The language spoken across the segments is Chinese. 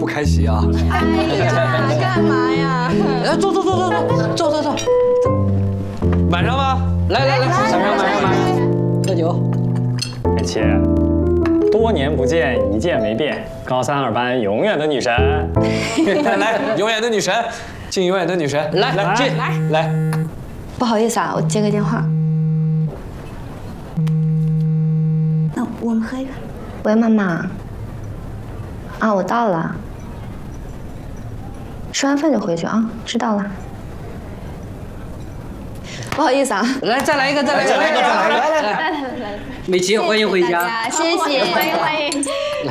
开席啊！ 哎呀，干嘛呀？ 坐。晚上吧，来，晚上，喝酒。 美琪，多年不见，一见没变，高3、2班永远的女神。 来，永远的女神，敬永远的女神，来敬来。 不好意思啊，我接个电话。 那我们喝一个。 喂，妈妈。啊，我到了。吃完饭就回去啊，知道了。不好意思啊， 来，再来一个。来，美琪，欢迎回家。 谢谢，欢迎。 来。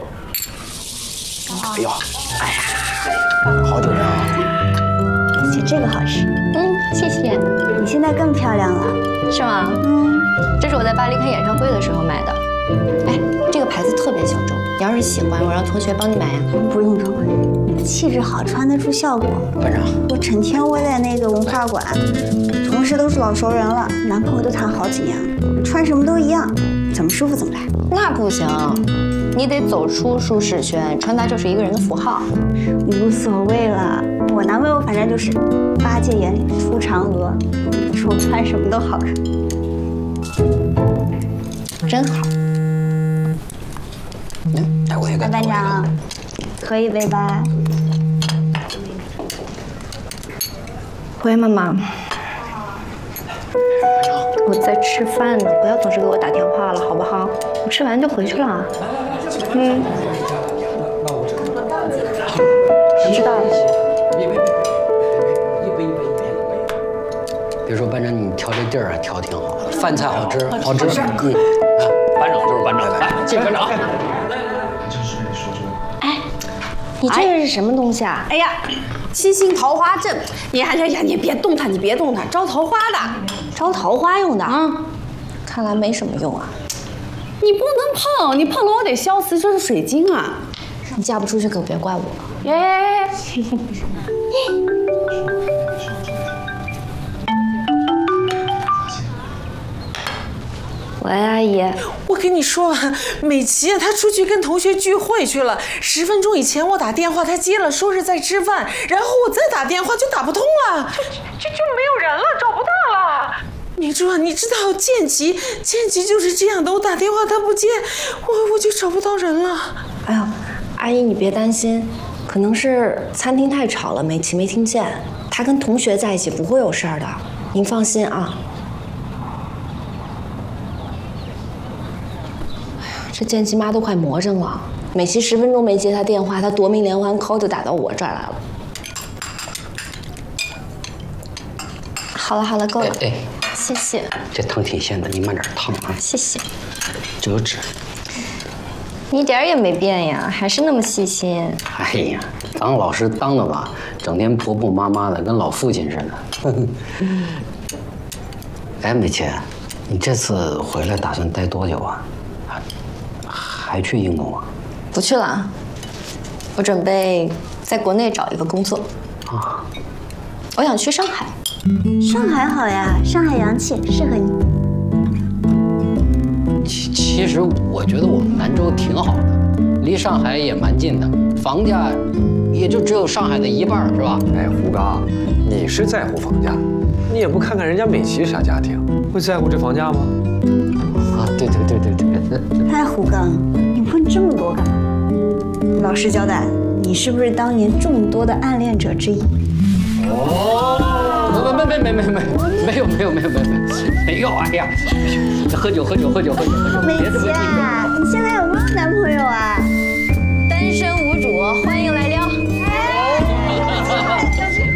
哎呦，哎呀，好久没有了。而且这个好吃。 谢谢。 你现在更漂亮了。 是吗？这是我在巴黎开演唱会的时候买的。哎，这个牌子特别小众，你要是喜欢，我让同学帮你买呀。 不用，你的气质好，穿得出效果。 班长， 我整天窝在那个文化馆，同事都是老熟人了，男朋友都谈好几年了，穿什么都一样，怎么舒服怎么来。 那不行，你得走出舒适圈，穿搭就是一个人的符号。 无所谓了，我男朋友反正就是8戒眼里出嫦娥，说我穿什么都好看。 真好。 我也跟班长，喝一杯吧。 喂，妈妈。我在吃饭呢，不要总是给我打电话了，好不好？我吃完就回去了。知道了。 别说班长，你挑这地儿啊，挑挺好的，饭菜好吃。班长就是班长，来，谢班长。 哎，你这个是什么东西啊？ 哎呀，七星桃花阵，你别动它，招桃花的， 招桃花用的。看来没什么用啊。 你不能碰，你碰了我得消磁，这是水晶啊。 你嫁不出去可别怪我。 耶。 喂，阿姨。 我跟你说啊，美琪她出去跟同学聚会去了，10分钟以前我打电话，她接了，说是在吃饭，然后我再打电话就打不通了，就没有人了，找不到了。你知道建奇就是这样的，我打电话他不接，我就找不到人了。 哎呦，阿姨你别担心，可能是餐厅太吵了，美琪没听见。她跟同学在一起不会有事儿的，您放心啊。这建奇妈都快魔怔了，美琪10分钟没接她电话，她夺命连环 call 就打到我这儿来了。好了，够了。 哎， 谢谢。 这汤挺鲜的，你慢点烫啊。 谢谢。 这有纸。 你一点也没变呀，还是那么细心。 哎呀，当老师当的吧，整天婆婆妈妈的，跟老父亲似的。哎，美琪，你这次回来打算待多久啊？还去英国吗？ 不去了，我准备在国内找一个工作。 啊， 我想去上海。 上海好呀，上海洋气，适合你。 其实我觉得我们兰州挺好的，离上海也蛮近的，房价也就只有上海的1半，是吧？ 哎，胡刚，你是在乎房价，你也不看看人家美琪啥家庭，会在乎这房价吗？ 啊，对。 哎，胡刚，你问这么多干嘛？老实交代，你是不是当年众多的暗恋者之一？ 哦，没有，哎呀，喝酒， 美琪啊，你现在有没有男朋友啊？